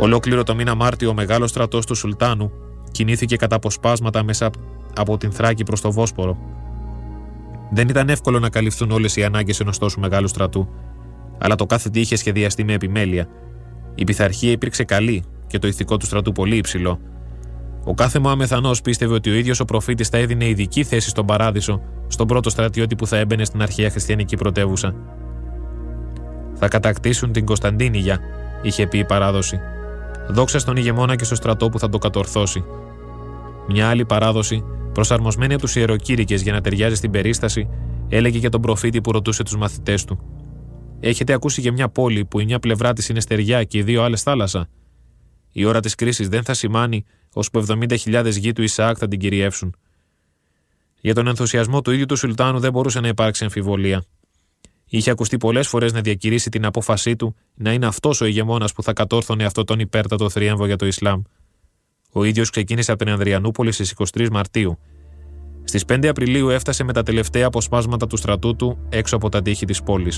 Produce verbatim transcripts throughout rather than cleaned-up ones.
Ολόκληρο το μήνα Μάρτιο, ο μεγάλος στρατός του Σουλτάνου κινήθηκε κατά αποσπάσματα μέσα από την Θράκη προς το Βόσπορο. Δεν ήταν εύκολο να καλυφθούν όλες οι ανάγκες ενός τόσο μεγάλου στρατού, αλλά το κάθε τι είχε σχεδιαστεί με επιμέλεια. Η πειθαρχία υπήρξε καλή και το ηθικό του στρατού πολύ υψηλό. Ο κάθε Μωαμεθανός πίστευε ότι ο ίδιος ο προφήτης θα έδινε ειδική θέση στον Παράδεισο στον πρώτο στρατιώτη που θα έμπαινε στην αρχαία χριστιανική πρωτεύουσα. «Θα κατακτήσουν την Κωνσταντίνυγια», είχε πει η παράδοση. «Δόξα στον ηγεμόνα και στο στρατό που θα το κατορθώσει». Μια άλλη παράδοση, προσαρμοσμένη από τους ιεροκήρυκες για να ταιριάζει στην περίσταση, έλεγε για τον προφήτη που ρωτούσε τους μαθητές του: «Έχετε ακούσει για μια πόλη που η μια πλευρά της είναι στεριά και οι δύο άλλες θάλασσα? Η ώρα της κρίσης δεν θα σημάνει ώσπου εβδομήντα χιλιάδες γη του Ισαάκ θα την κυριεύσουν». Για τον ενθουσιασμό του ίδιου του Σουλτάνου δεν μπορούσε να υπάρξει αμφιβολία. Είχε ακουστεί πολλές φορές να διακηρύσει την απόφασή του να είναι αυτός ο ηγεμόνας που θα κατόρθωνε αυτό τον υπέρτατο θρίαμβο για το Ισλάμ. Ο ίδιος ξεκίνησε από την Ανδριανούπολη στις είκοσι τρεις Μαρτίου. Στις πέντε Απριλίου έφτασε με τα τελευταία αποσπάσματα του στρατού του έξω από τα τείχη της πόλης.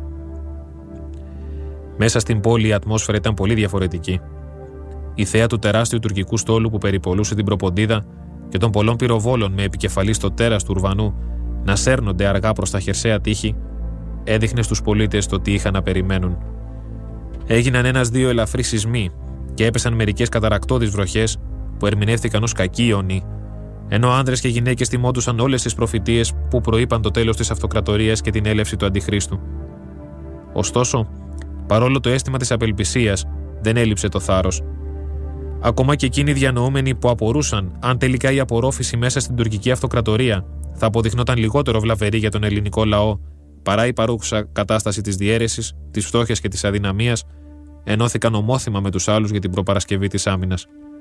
Μέσα στην πόλη η ατμόσφαιρα ήταν πολύ διαφορετική. Η θέα του τεράστιου τουρκικού στόλου που περιπολούσε την Προποντίδα και των πολλών πυροβόλων με επικεφαλή στο τέρας του ουρβανού να σέρνονται αργά προς τα χερσαία τείχη έδειχνε στους πολίτες το τι είχαν να περιμένουν. Έγιναν ένας-δύο ελαφρύ σεισμοί και έπεσαν μερικές καταρακτώδεις βροχές που ερμηνεύτηκαν ως κακή ιονή, ενώ άνδρες και γυναίκες τιμώντουσαν όλες τις προφητείες που προείπαν το τέλος της αυτοκρατορίας και την έλευση του Αντιχρίστου. Ωστόσο, παρόλο το αίσθημα της απελπισίας, δεν έλειψε το θάρρος. Ακόμα και εκείνοι οι διανοούμενοι που απορούσαν αν τελικά η απορρόφηση μέσα στην τουρκική αυτοκρατορία θα αποδειχνόταν λιγότερο βλαβερή για τον ελληνικό λαό παρά η παρούσα κατάσταση της διαίρεσης, της φτώχειας και της αδυναμίας, ενώθηκαν ομόθυμα με τους άλλους για την προπαρασκευή της άμυνας.